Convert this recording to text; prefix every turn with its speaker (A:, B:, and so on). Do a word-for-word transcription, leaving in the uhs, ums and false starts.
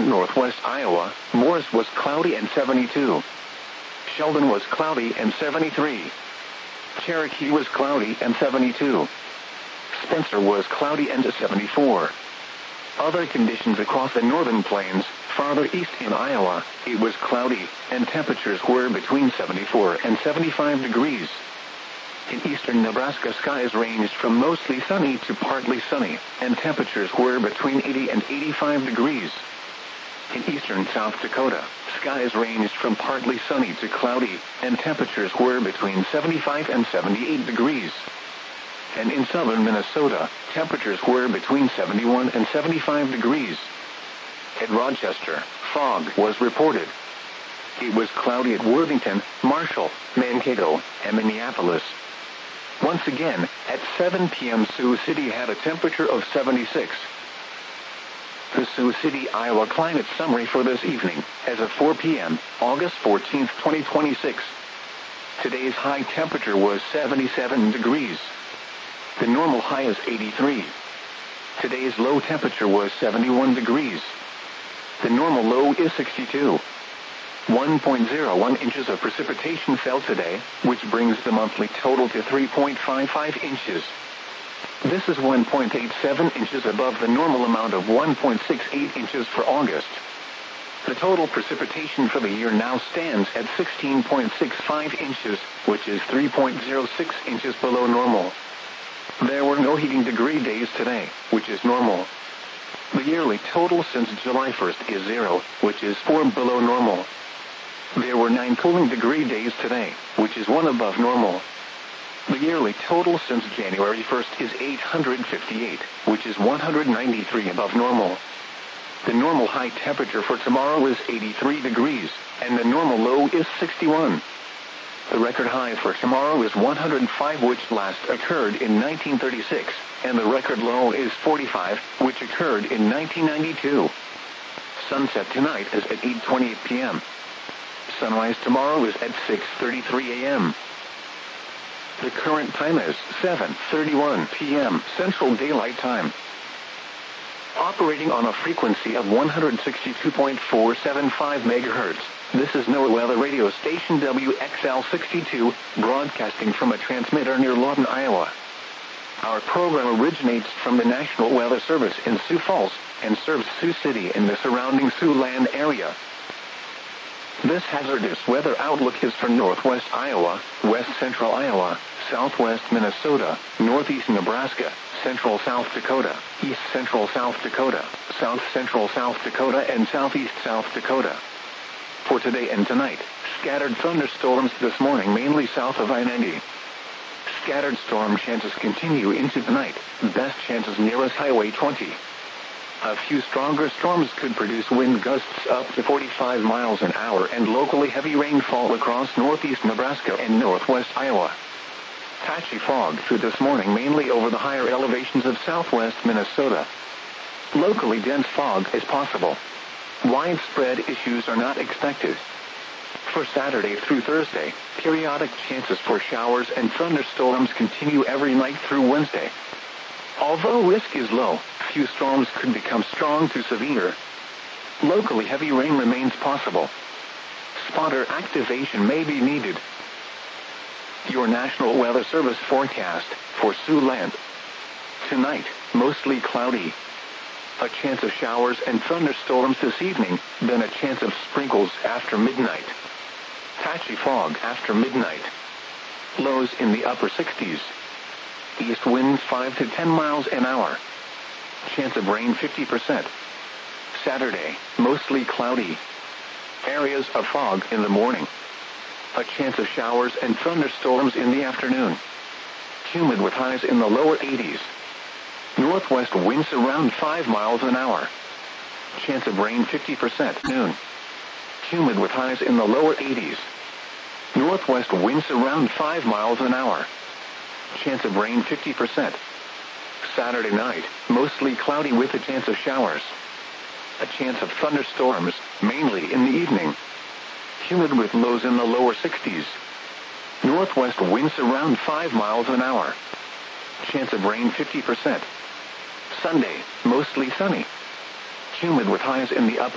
A: in northwest Iowa. Morris was cloudy and seventy-two. Sheldon was cloudy and seventy-three. Cherokee was cloudy and seventy-two. Spencer was cloudy and seventy-four. Other conditions across the northern plains, farther east in Iowa, it was cloudy, and temperatures were between seventy-four and seventy-five degrees. In eastern Nebraska, skies ranged from mostly sunny to partly sunny, and temperatures were between eighty and eighty-five degrees. In eastern South Dakota, skies ranged from partly sunny to cloudy, and temperatures were between seventy-five and seventy-eight degrees. And in southern Minnesota, temperatures were between seventy-one and seventy-five degrees. At Rochester, fog was reported. It was cloudy at Worthington, Marshall, Mankato, and Minneapolis. Once again, at seven p m Sioux City had a temperature of seventy-six. The Sioux City, Iowa climate summary for this evening, as of four p m, August fourteenth, twenty twenty-six. Today's high temperature was seventy-seven degrees. The normal high is eighty-three. Today's low temperature was seventy-one degrees. The normal low is sixty-two. one point zero one inches of precipitation fell today, which brings the monthly total to three point five five inches. This is one point eight seven inches above the normal amount of one point six eight inches for August. The total precipitation for the year now stands at sixteen point six five inches, which is three point zero six inches below normal. There were no heating degree days today, which is normal. The yearly total since July first is zero, which is four below normal. There were nine cooling degree days today, which is one above normal. The yearly total since January first is eight hundred fifty-eight, which is one hundred ninety-three above normal. The normal high temperature for tomorrow is eighty-three degrees, and the normal low is sixty-one. The record high for tomorrow is one hundred five, which last occurred in nineteen thirty-six, and the record low is forty-five, which occurred in nineteen ninety-two. Sunset tonight is at eight twenty-eight p m Sunrise tomorrow is at six thirty-three a m The current time is seven thirty-one p m Central Daylight Time. Operating on a frequency of one hundred sixty-two point four seven five megahertz, this is NOAA Weather Radio Station W X L sixty-two, broadcasting from a transmitter near Lawton, Iowa. Our program originates from the National Weather Service in Sioux Falls, and serves Sioux City and the surrounding Siouxland area. This hazardous weather outlook is for northwest Iowa, west central Iowa, southwest Minnesota, northeast Nebraska, central South Dakota, east central South Dakota, south central South Dakota, and southeast South Dakota. For today and tonight, scattered thunderstorms this morning mainly south of I ninety. Scattered storm chances continue into the night, best chances nearest Highway twenty. A few stronger storms could produce wind gusts up to forty-five miles an hour and locally heavy rainfall across northeast Nebraska and northwest Iowa. Patchy fog through this morning mainly over the higher elevations of southwest Minnesota. Locally dense fog is possible. Widespread issues are not expected. For Saturday through Thursday, periodic chances for showers and thunderstorms continue every night through Wednesday. Although risk is low, few storms could become strong to severe. Locally heavy rain remains possible. Spotter activation may be needed. Your National Weather Service forecast for Siouxland. Tonight, mostly cloudy. A chance of showers and thunderstorms this evening, then a chance of sprinkles after midnight. Patchy fog after midnight. Lows in the upper sixties. East winds five to ten miles an hour. Chance of rain fifty percent. Saturday, mostly cloudy. Areas of fog in the morning. A chance of showers and thunderstorms in the afternoon. Humid with highs in the lower eighties. Northwest winds around five miles an hour. Chance of rain fifty percent. Noon. Humid with highs in the lower eighties. Northwest winds around five miles an hour. Chance of rain fifty percent. Saturday night, mostly cloudy with a chance of showers. A chance of thunderstorms, mainly in the evening. Humid with lows in the lower sixties. Northwest winds around five miles an hour. Chance of rain fifty percent. Sunday, mostly sunny. Humid with highs in the upper